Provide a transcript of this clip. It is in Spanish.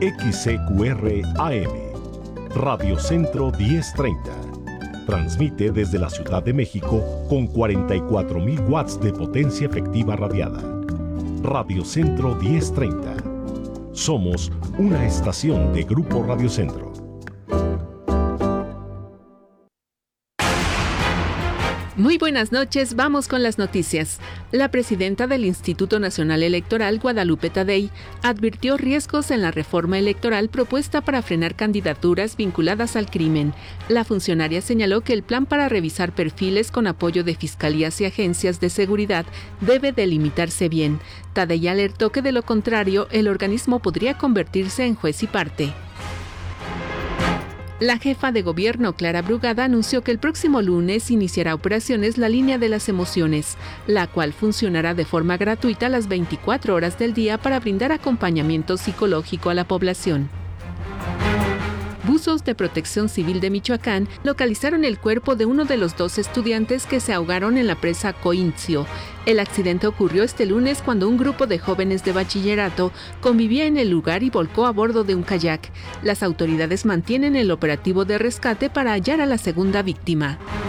XCQR AM, Radio Centro 1030. Transmite desde la Ciudad de México con 44.000 watts de potencia efectiva radiada. Radio Centro 1030. Somos una estación de Grupo Radio Centro. Muy buenas noches, vamos con las noticias. La presidenta del Instituto Nacional Electoral, Guadalupe Tadei, advirtió riesgos en la reforma electoral propuesta para frenar candidaturas vinculadas al crimen. La funcionaria señaló que el plan para revisar perfiles con apoyo de fiscalías y agencias de seguridad debe delimitarse bien. Tadei alertó que de lo contrario, el organismo podría convertirse en juez y parte. La jefa de gobierno, Clara Brugada, anunció que el próximo lunes iniciará operaciones la Línea de las Emociones, la cual funcionará de forma gratuita las 24 horas del día para brindar acompañamiento psicológico a la población. Buzos de Protección Civil de Michoacán localizaron el cuerpo de uno de los 2 estudiantes que se ahogaron en la presa Coincio. El accidente ocurrió este lunes cuando un grupo de jóvenes de bachillerato convivía en el lugar y volcó a bordo de un kayak. Las autoridades mantienen el operativo de rescate para hallar a la segunda víctima.